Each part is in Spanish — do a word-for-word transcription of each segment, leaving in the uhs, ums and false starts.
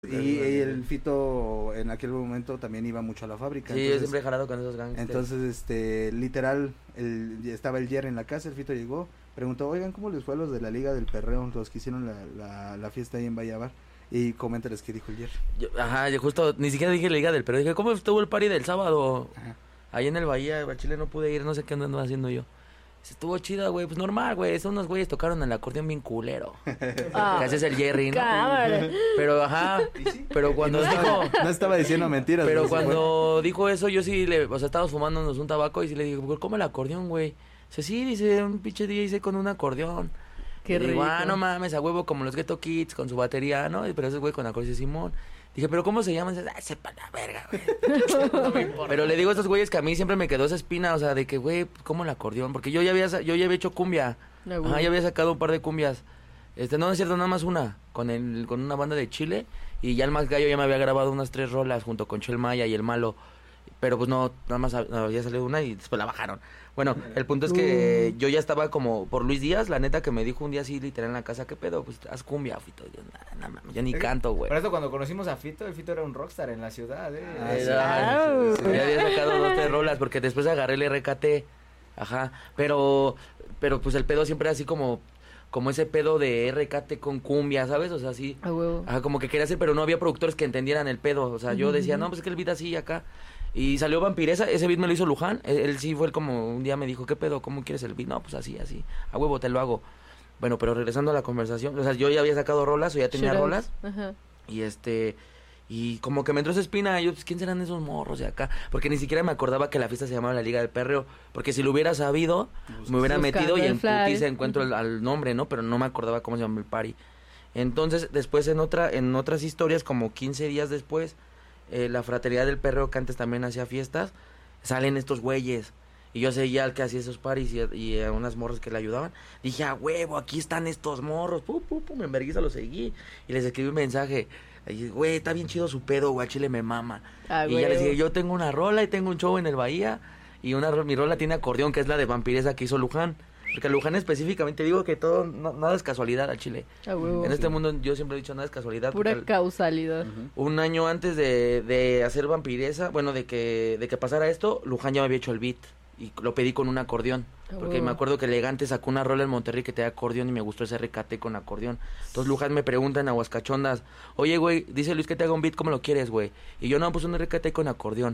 Y, y el Fito en aquel momento también iba mucho a la fábrica. Sí, entonces, yo siempre he jalado con esos gangsters. Entonces, este, literal, el, estaba el Jerry en la casa, el Fito llegó, preguntó, oigan, ¿cómo les fue a los de la Liga del Perreo, los que hicieron la, la, la fiesta ahí en Vallabar? Y coméntales qué dijo el Jerry. Yo, ajá, yo justo, ni siquiera dije Liga del Perreo, dije, ¿cómo estuvo el party del sábado? Ajá. Ahí en el Bahía, a Chile no pude ir, no sé qué ando haciendo yo. Estuvo chida, güey, pues normal, güey, esos unos güeyes tocaron el acordeón bien culero. Ah, que haces el Jerry, ¿no? Cámara. Pero, ajá, pero cuando no dijo... Estaba, no estaba diciendo mentiras. Pero cuando fue. dijo eso, yo sí, le, o sea, estábamos fumándonos un tabaco y sí le dije, ¿cómo el acordeón, güey? Dice, sí, dice, un pinche día hice con un acordeón. Qué rico. Digo, ah, no mames, a huevo, como los Ghetto Kids con su batería, ¿no? Pero ese güey con acordeón, Simón. Dije, ¿pero cómo se llaman? Dice, ah, sepa la verga, güey. No me importa. Pero le digo a estos güeyes que a mí siempre me quedó esa espina, o sea, de que, güey, ¿cómo el acordeón? Porque yo ya había, yo ya había hecho cumbia. No, ajá, ya había sacado un par de cumbias. Este, no, es cierto, nada más una, con el, con una banda de Chile. Y ya el Más Gallo ya me había grabado unas tres rolas junto con Chel Maya y El Malo. Pero pues no, nada más había salido una y después la bajaron. Bueno, el punto es que uh. yo ya estaba como por Luis Díaz, la neta que me dijo un día así literal en la casa, ¿qué pedo? Pues haz cumbia, Fito. Yo, nah, nah, yo ni canto, güey. Por eso cuando conocimos a Fito, el Fito era un rockstar en la ciudad, ¿eh? Ah, sí, sí, sí, sí. Ya había sacado dos, tres rolas porque después agarré el R K T. Ajá, pero, pero pues el pedo siempre era así como... como ese pedo de R K T con cumbia, ¿sabes? O sea, sí. A huevo. Ajá, como que quería hacer, pero no había productores que entendieran el pedo. O sea, yo uh-huh. decía, no, pues es que el beat así acá. Y salió Vampiresa, ese beat me lo hizo Luján. Él, él sí fue el como, un día me dijo, ¿qué pedo? ¿Cómo quieres el beat? No, pues así, así. A huevo, te lo hago. Bueno, pero regresando a la conversación, o sea, yo ya había sacado rolas o ya tenía Shout rolas. Ajá. Y este... Y como que me entró esa espina, yo, pues, ¿quién serán esos morros de acá? Porque ni siquiera me acordaba que la fiesta se llamaba la Liga del Perreo. Porque si lo hubiera sabido, me hubiera Buscando metido y en putiza encuentro el, al nombre, ¿no? Pero no me acordaba cómo se llama el party. Entonces, después en otra en otras historias, como quince días después, eh, la Fraternidad del Perreo, que antes también hacía fiestas, salen estos güeyes. Y yo seguía al que hacía esos paris y, y a unas morras que le ayudaban. Dije, a huevo, aquí están estos morros. Pum, pum, pum, en vergüenza los seguí. Y les escribí un mensaje. Y güey, está bien chido su pedo, güey, Chile me mama. Ah, y huevo. Ya les dije, yo tengo una rola y tengo un show en el Bahía. Y una mi rola tiene acordeón, que es la de Vampiresa que hizo Luján. Porque Luján específicamente, digo que todo, no, nada es casualidad a Chile. Ah, huevo, en este sí. mundo yo siempre he dicho, nada es casualidad. Pura causalidad. Uh-huh. Un año antes de, de hacer Vampiresa, bueno, de que, de que pasara esto, Luján ya me había hecho el beat. Y lo pedí con un acordeón. Oh. Porque me acuerdo que Elegante sacó una rola en Monterrey que te da acordeón y me gustó ese R K T con acordeón. Entonces Luján me pregunta en Aguascachondas, oye, güey, dice Luis que te haga un beat, ¿cómo lo quieres, güey? Y yo, no, pues un R K T con acordeón.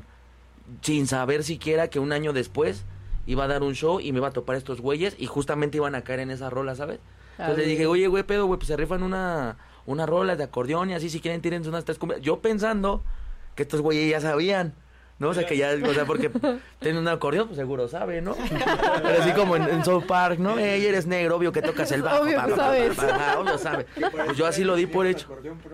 Sin saber siquiera que un año después iba a dar un show y me iba a topar estos güeyes y justamente iban a caer en esa rola, ¿sabes? Entonces le dije, oye, güey, pedo, güey, pues se rifan una, una rola de acordeón y así, si quieren, tírense unas tres cumbias. Yo pensando que estos güeyes ya sabían. ¿No? O sea, que ya, o sea, porque tiene un acordeón, pues seguro sabe, ¿no? Pero así como en, en South Park, ¿no? Ey, eres negro, obvio que tocas el bajo. Obvio que sabes. Obvio sabe. Pues yo así lo di por hecho.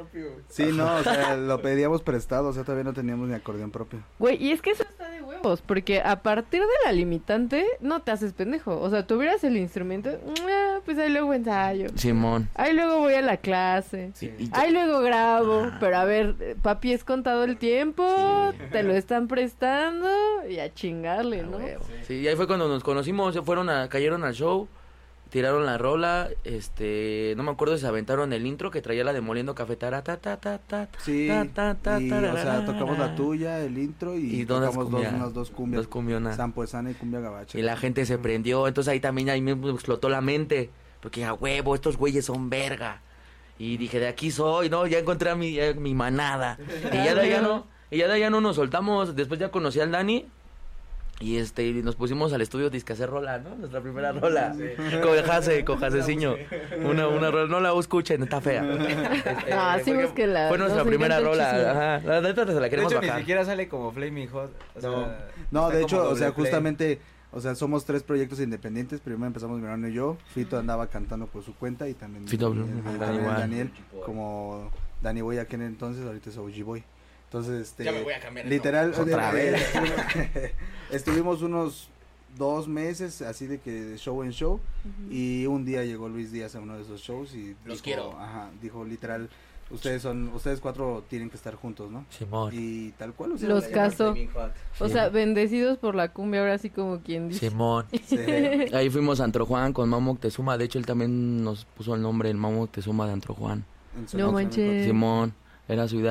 Sí, no, o sea, lo pedíamos prestado, o sea, todavía no teníamos ni acordeón propio. Güey, y es que eso está de huevos, porque a partir de la limitante, no te haces pendejo. O sea, tuvieras el instrumento, ah, pues ahí luego ensayo. Simón. Ahí luego voy a la clase. Sí. Ahí luego grabo. Ah. Pero a ver, papi, es contado el tiempo, sí. Te lo están prestando y a chingarle, ¿no? Sí, y ahí fue cuando nos conocimos, se fueron a, cayeron al show, tiraron la rola, este, no me acuerdo si se aventaron el intro que traía la de Moliendo Café, ta ta ta ta ta, sí, ta, ta, ta, y, o sea, tocamos la tuya, el intro y, y tocamos cumbia, dos, unas dos cumbias, dos cumbionas, Sampuesana y cumbia gabacha. Y la gente se prendió, entonces ahí también ahí me explotó la mente, porque a huevo, estos güeyes son verga, y dije, de aquí soy, ¿no? Ya encontré a mi, a mi manada, y ya de allá no... Y ya de allá no nos soltamos, después ya conocí al Dani y este y nos pusimos al estudio disque a hacer rola, ¿no? Nuestra primera rola. Sí. Con Jase, con Jaseciño. Una, una rola, no la escuchen, está fea. Este, ah, sí búsquenla. Fue nuestra primera rola, ajá. La neta se la queremos de hecho, bajar. Ni siquiera sale como Flaming Hot. O sea, no, no de hecho, o sea, justamente, o sea, somos tres proyectos independientes. Primero empezamos mi hermano y yo. Fito andaba cantando por su cuenta y también Fito, el, el, también Daniel, como Danny Boy aquel entonces, ahorita es O G Boy. Entonces, este, ya me voy a cambiar literal, otra vez. Estuvimos unos dos meses así de que de show en show, uh-huh. Y un día llegó Luis Díaz a uno de esos shows y los dijo, quiero. Ajá, dijo literal, ustedes son, ustedes cuatro tienen que estar juntos, ¿no? Simón. Y tal cual. O sea, los casó. O sea, bendecidos por la cumbia, ahora sí como quien dice. Simón. Sí. Ahí fuimos a Antro Juan con Mamo Moctezuma, de hecho él también nos puso el nombre, el Mamo Moctezuma de Antro Juan. No manches. Simón. Era su idea